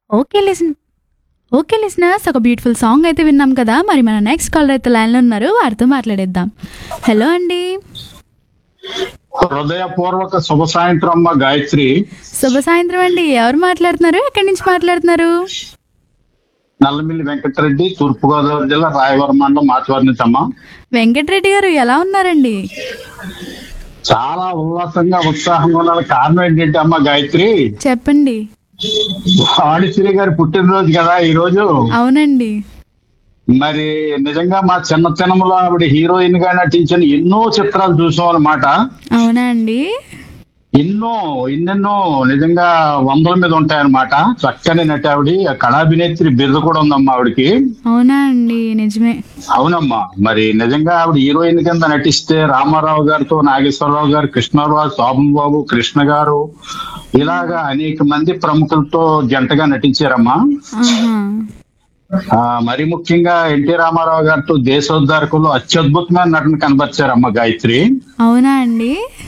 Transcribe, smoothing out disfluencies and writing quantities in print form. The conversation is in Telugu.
ఓకే లిసన్ ఓకే లిసనర్స్, ఒక బ్యూటిఫుల్ సాంగ్ అయితే విన్నాం కదా. మరి మన నెక్స్ట్ కాలర్ అయితే లైన్లో ఉన్నారు, వారితో మాట్లాడేద్దాం. హలో అండి. హృదయపూర్వక శుభ సాయంత్రం అమ్మ గాయత్రి. శుభ సాయంత్రం అండి. ఎవరు మాట్లాడుతున్నారు, ఎక్కడి నుంచి మాట్లాడుతున్నారు? నల్లమిల్లి వెంకటరెడ్డి, తూర్పుగోదావరి జిల్లా రాయవరం మండలం మాచవరం నుంచి అమ్మ. వెంకటరెడ్డి గారు ఎలా ఉన్నారండి? చాలా ఉల్లాసంగా ఉత్సాహంగా ఉన్న కారణం ఏంటంటే అమ్మ గాయత్రి, చెప్పండి. వాణిశ్రీ గారి పుట్టినరోజు కదా ఈ రోజు. అవునండి. మరి నిజంగా మా చిన్నతనంలో ఆవిడ హీరోయిన్ గా నటించిన ఎన్నో చిత్రాలు చూసాం అన్నమాట. అవునా అండి? ఎన్నెన్నో నిజంగా వందల మీద ఉంటాయన్నమాట. చక్కని నటి ఆవిడ, కళాభినేత్రి బిరుదు కూడా ఉందమ్మా ఆవిడకి. అవునా అండి? నిజమే. అవునమ్మా. మరి నిజంగా ఆవిడ హీరోయిన్ కింద నటిస్తే రామారావు గారితో, నాగేశ్వరరావు గారు, కృష్ణరావు, శోభన్ బాబు, కృష్ణ గారు, ఇలాగా అనేక మంది ప్రముఖులతో జంటగా నటించారమ్మా. ఆహా. మరి ముఖ్యంగా ఎన్టీ రామారావు గారితో దేశోద్ధారకులు అత్యద్భుతమైన నటన కనబరిచారమ్మా గాయత్రి. అవునా అండి?